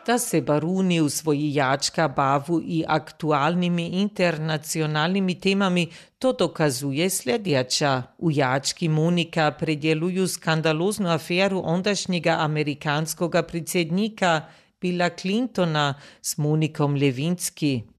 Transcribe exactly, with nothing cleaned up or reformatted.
Da se baruni u svoji jačka bavu i aktualnimi internacionalnimi temami, to dokazuje sljedeća. U jački Monika predjeluju skandaloznu aferu ondašnjega amerikanskoga predsjednika Billa Clintona s Monikom Lewinsky.